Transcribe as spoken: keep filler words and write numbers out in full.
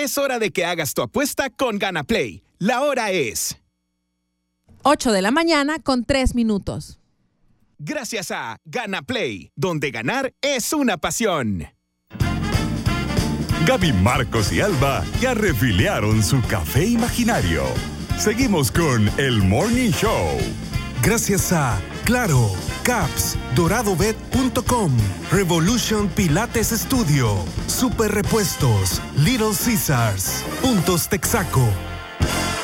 Es hora de que hagas tu apuesta con GanaPlay. La hora es ocho de la mañana con tres minutos. Gracias a GanaPlay, donde ganar es una pasión. Gaby, Marcos y Alba ya refiliaron su café imaginario. Seguimos con el Morning Show. Gracias a Claro, Caps, doradobet punto com, Revolution Pilates Studio, Super Repuestos, Little Caesars, Puntos Texaco,